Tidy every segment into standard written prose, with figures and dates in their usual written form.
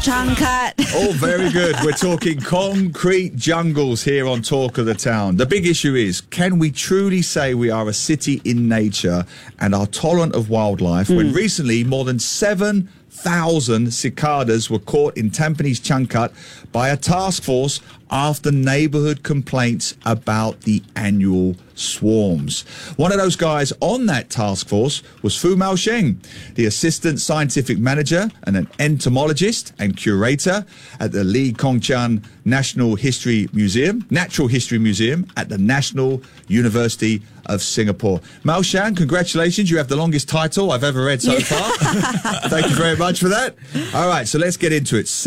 Changkat. Oh, very good. We're talking concrete jungles here on Talk of the Town. The big issue is, can we truly say we are a city in nature and are tolerant of wildlife when recently more than 7,000 cicadas were caught in Tampines Changkat by a task force after neighbourhood complaints about the annual swarms. One of those guys on that task force was Fu Mao Sheng, the assistant scientific manager and an entomologist and curator at the Lee Kong Chian Natural History Museum at the National University of Singapore. Mao Sheng, congratulations. You have the longest title I've ever read so far. Thank you very much for that. All right, so let's get into it.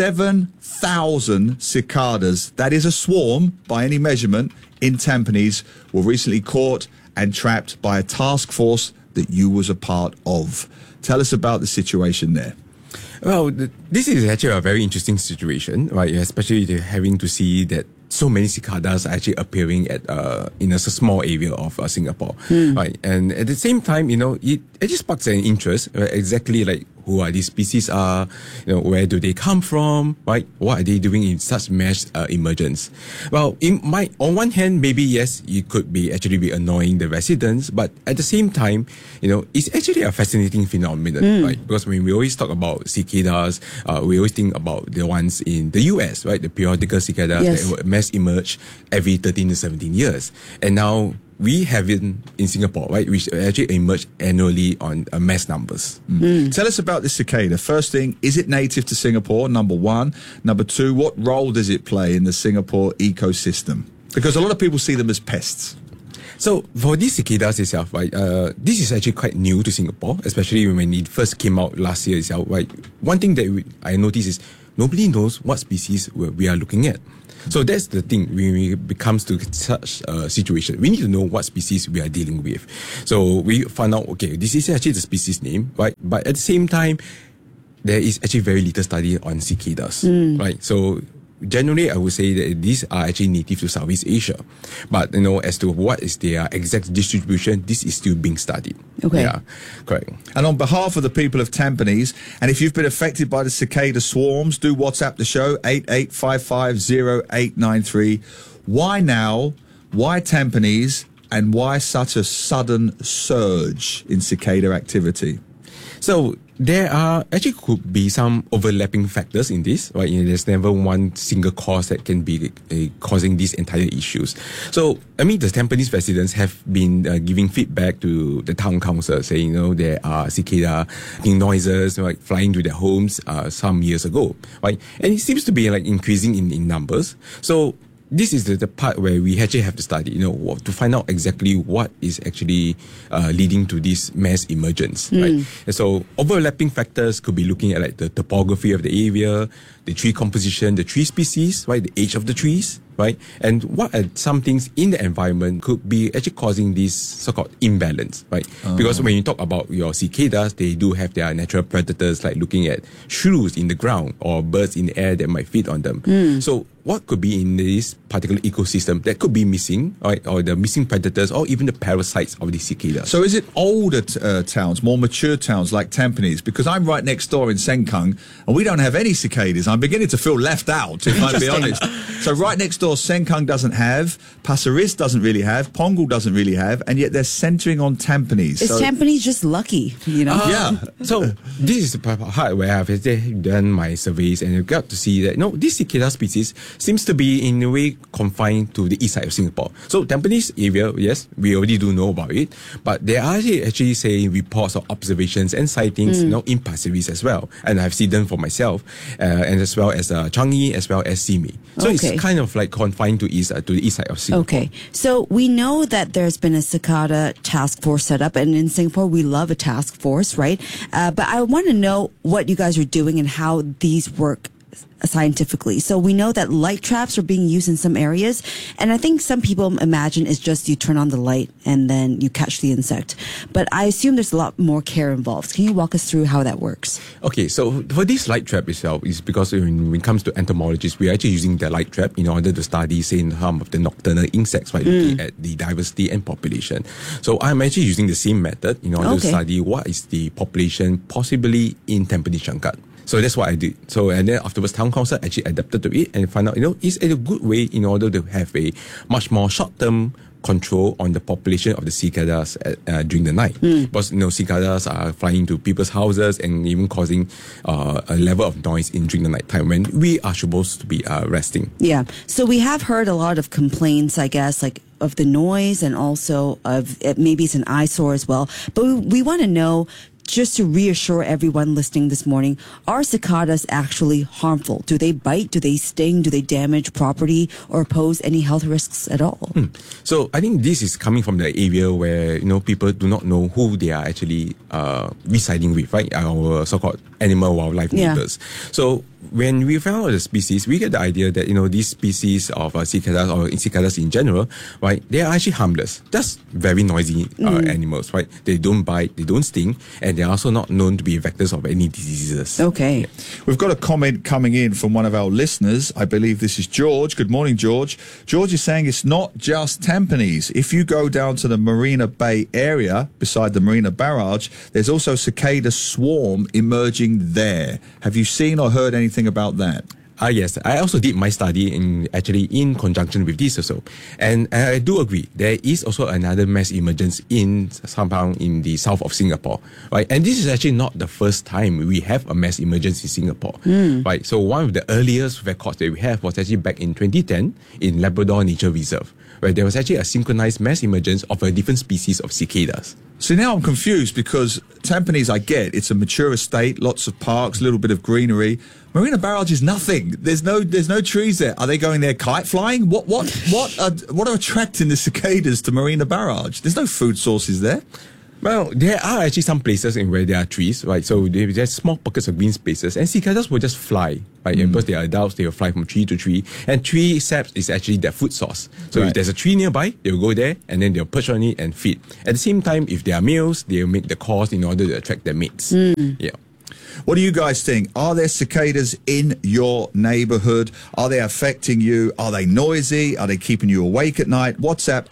7,000 cicadas, that is a swarm by any measurement, in Tampines were recently caught and trapped by a task force that you was a part of. Tell us about the situation there. Well, this is actually a very interesting situation, right? Especially having to see that so many cicadas are actually appearing at in a small area of Singapore, right? And at the same time, it just sparks an interest, exactly like who are these species are, where do they come from, right? What are they doing in such mass emergence? Well, on one hand, maybe yes, it could be annoying the residents, but at the same time, it's actually a fascinating phenomenon, right? Because when we always talk about cicadas, we always think about the ones in the US, right? The periodical cicadas that mass emerge every 13 to 17 years. And now we have it in Singapore, right, which actually emerge annually on mass numbers. Tell us about the cicada. First thing, is it native to Singapore? Number one. Number two, what role does it play in the Singapore ecosystem? Because a lot of people see them as pests. So for these cicadas itself, right, this is actually quite new to Singapore, especially when it first came out last year itself, right? One thing that I noticed is nobody knows what species we are looking at. So that's the thing when it comes to such a situation. We need to know what species we are dealing with. So we found out, okay, this is actually the species name, right? But at the same time, there is actually very little study on cicadas, right? So generally, I would say that these are actually native to Southeast Asia. But, as to what is their exact distribution, this is still being studied. Okay. Yeah, correct. And on behalf of the people of Tampines, and if you've been affected by the cicada swarms, do WhatsApp the show, 88550893. Why now? Why Tampines? And why such a sudden surge in cicada activity? So there are actually could be some overlapping factors in this, right? There's never one single cause that can be causing these entire issues. So, the Tampines residents have been giving feedback to the town council saying, there are cicada noises flying to their homes some years ago, right? And it seems to be increasing in numbers. So, this is the part where we actually have to study, to find out exactly what is actually leading to this mass emergence, right? And so overlapping factors could be looking at the topography of the area, the tree composition, the tree species, right? The age of the trees, right? And what are some things in the environment could be actually causing this so-called imbalance, right? Because when you talk about your cicadas, they do have their natural predators, like looking at shrews in the ground or birds in the air that might feed on them. So what could be in this particular ecosystem that could be missing, right? Or the missing predators, or even the parasites of the cicadas. So is it older towns, more mature towns like Tampines? Because I'm right next door in Sengkang, and we don't have any cicadas. I'm beginning to feel left out, if I'm be honest. So right next door, Sengkang doesn't have, Pasir Ris doesn't really have, Punggol doesn't really have, and yet they're centering on Tampines. Is Tampines just lucky, Yeah. So this is the part where I've done my surveys and I've got to see that, this cicada species seems to be in a way confined to the east side of Singapore. So Tampines area, yes, we already do know about it, but there are actually saying reports of observations and sightings, in Pasir Ris as well, and I've seen them for myself, and as well as Changi, as well as Simei. So it's kind of confined to the east side of Singapore. Okay, so we know that there's been a cicada task force set up, and in Singapore we love a task force, right? But I want to know what you guys are doing and how these work scientifically. So we know that light traps are being used in some areas, and I think some people imagine it's just you turn on the light and then you catch the insect. But I assume there's a lot more care involved. Can you walk us through how that works? Okay, so for this light trap itself, is because when it comes to entomologists, we're actually using the light trap in order to study, say, some of the nocturnal insects, by looking at the diversity and population. So I'm actually using the same method in order to study what is the population possibly in Tampines Changkat. So that's what I did. So, and then afterwards, town council actually adapted to it and found out, it's a good way in order to have a much more short-term control on the population of the cicadas during the night. Because, cicadas are flying to people's houses and even causing a level of noise during the night time when we are supposed to be resting. Yeah. So we have heard a lot of complaints, I guess, like of the noise and also of maybe it's an eyesore as well. But we want to know, just to reassure everyone listening this morning, are cicadas actually harmful? Do they bite? Do they sting? Do they damage property or pose any health risks at all? So I think this is coming from the area where, people do not know who they are actually residing with, right? Our so-called animal wildlife neighbors. So when we found out the species, we get the idea that, these species of cicadas or cicadas in general, right, they are actually harmless, just very noisy animals, right? They don't bite, they don't sting, and they're also not known to be vectors of any diseases. Okay. We've got a comment coming in from one of our listeners. I believe this is George. Good morning, George. George is saying it's not just Tampines. If you go down to the Marina Bay area beside the Marina Barrage, there's also cicada swarm emerging there. Have you seen or heard anything about that? Yes, I also did my study in conjunction with this also. And I do agree, there is also another mass emergence somehow in the south of Singapore, right? And this is actually not the first time we have a mass emergence in Singapore, right? So one of the earliest records that we have was actually back in 2010 in Labrador Nature Reserve, where there was actually a synchronized mass emergence of a different species of cicadas. So now I'm confused because Tampines, I get, it's a mature estate, lots of parks, a little bit of greenery. Marina Barrage is nothing. There's no trees there. Are they going there kite flying? What are attracting the cicadas to Marina Barrage? There's no food sources there. Well, there are actually some places in where there are trees, right? So there's small pockets of green spaces, and cicadas will just fly, right? And because they are adults, they will fly from tree to tree, and tree saps is actually their food source. So if there's a tree nearby, they'll go there, and then they'll perch on it and feed. At the same time, if they are males, they'll make the calls in order to attract their mates. Yeah. What do you guys think? Are there cicadas in your neighborhood? Are they affecting you? Are they noisy? Are they keeping you awake at night? WhatsApp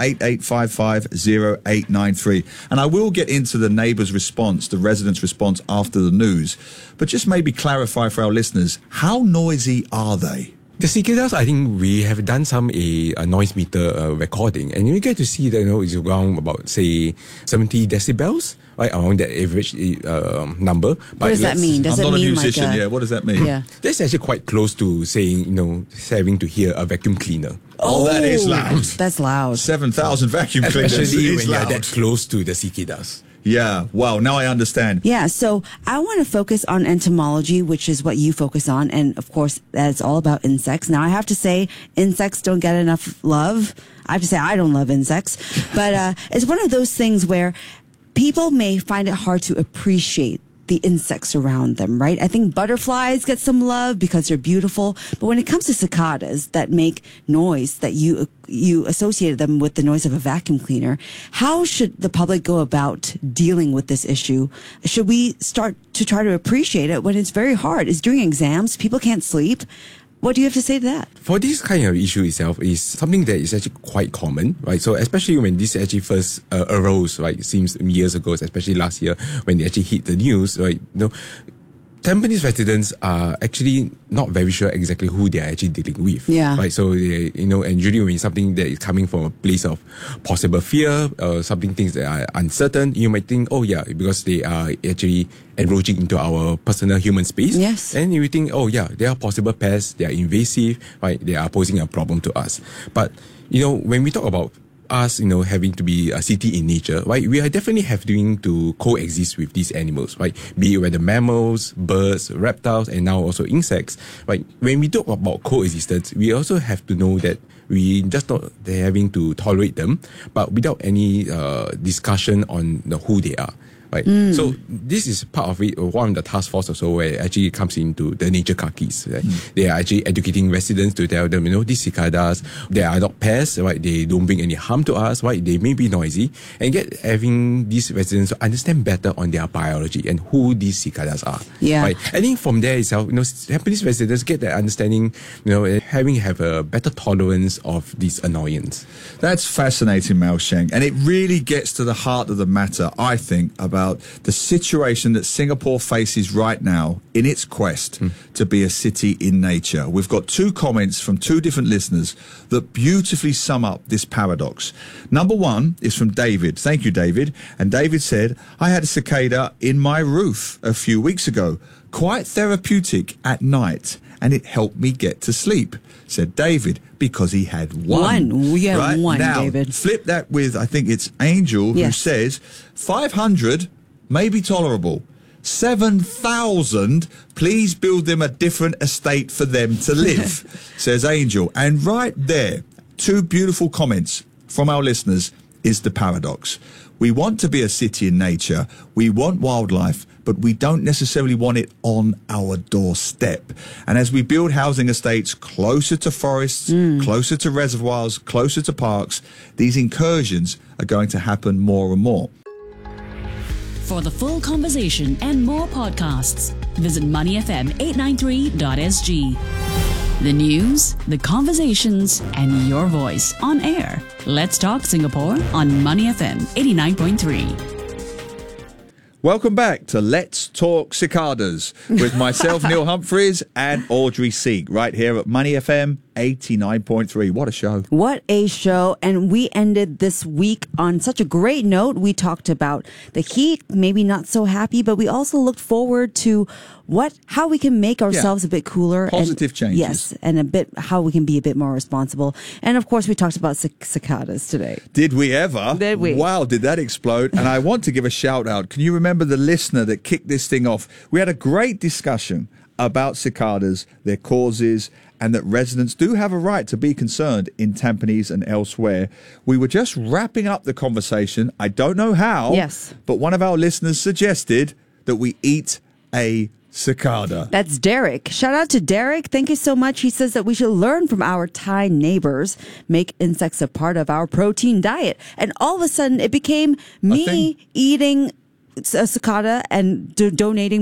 88550893. And I will get into the neighbor's response, the resident's response after the news. But just maybe clarify for our listeners, how noisy are they? The cicadas, I think we have done a noise meter recording, and you get to see that it's around about, say, 70 decibels, right, around that average number. What does that mean? Does I'm it not mean a musician, like what does that mean? Yeah. That's actually quite close to saying, having to hear a vacuum cleaner. Oh, that is loud. That's loud. 7,000 vacuum cleaners. Especially when loud. you're that close to the cicadas. Yeah, wow, now I understand. Yeah, so I want to focus on entomology, which is what you focus on. And of course, that's all about insects. Now, I have to say, insects don't get enough love. I have to say, I don't love insects. But it's one of those things where people may find it hard to appreciate the insects around them, right? I think butterflies get some love because they're beautiful. But when it comes to cicadas that make noise, that you associated them with the noise of a vacuum cleaner, how should the public go about dealing with this issue? Should we start to try to appreciate it when it's very hard? It's during exams, people can't sleep. What do you have to say to that? For this kind of issue itself is something that is actually quite common, right? So especially when this actually first arose, right? It seems years ago, especially last year when they actually hit the news, right? Tampines residents are actually not very sure exactly who they are actually dealing with. Yeah. Right. So they, and usually when it's something that is coming from a place of possible fear or things that are uncertain, you might think, oh yeah, because they are actually encroaching into our personal human space. Yes. And you think, oh yeah, they are possible pests, they are invasive, right? They are posing a problem to us. But, when we talk about us, having to be a city in nature, right? We are definitely having to coexist with these animals, right? Be it whether mammals, birds, reptiles, and now also insects, right? When we talk about coexistence, we also have to know that we just not having to tolerate them, but without any discussion on who they are. Right. So this is part of it, one of the task force also, where it actually comes into the nature kakis. Right? They are actually educating residents to tell them, these cicadas, they are not pests, right? They don't bring any harm to us, right? They may be noisy, and having these residents to understand better on their biology and who these cicadas are. Yeah. Right. I think from there itself, Japanese residents get that understanding, have a better tolerance of this annoyance. That's fascinating, Mao Sheng, and it really gets to the heart of the matter, I think, about about the situation that Singapore faces right now in its quest to be a city in nature. We've got 2 comments from 2 different listeners that beautifully sum up this paradox. Number 1 is from David. Thank you, David. And David said, I had a cicada in my roof a few weeks ago, quite therapeutic at night, and it helped me get to sleep, said David, because he had one. We have right? one, now, David. Flip that with, I think it's Angel, who Yes. says 500 may be tolerable. 7,000, please build them a different estate for them to live, says Angel. And right there, 2 beautiful comments from our listeners is the paradox. We want to be a city in nature. We want wildlife, but we don't necessarily want it on our doorstep. And as we build housing estates closer to forests, closer to reservoirs, closer to parks, these incursions are going to happen more and more. For the full conversation and more podcasts, visit moneyfm893.sg. The news, the conversations, and your voice on air. Let's talk Singapore on Money FM 89.3. Welcome back to Let's Talk Cicadas with myself, Neil Humphreys, and Audrey Seek, right here at Money FM 89.3. What a show. What a show. And we ended this week on such a great note. We talked about the heat, maybe not so happy, but we also looked forward to how we can make ourselves a bit cooler. Positive changes. Yes. And how we can be a bit more responsible. And of course, we talked about cicadas today. Did we ever? Did we? Wow, did that explode? And I want to give a shout out. Can you remember the listener that kicked this thing off? We had a great discussion about cicadas, their causes, and that residents do have a right to be concerned in Tampines and elsewhere. We were just wrapping up the conversation. I don't know how. Yes. But one of our listeners suggested that we eat a cicada. That's Derek. Shout out to Derek. Thank you so much. He says that we should learn from our Thai neighbors, make insects a part of our protein diet. And all of a sudden, it became me eating a cicada and donating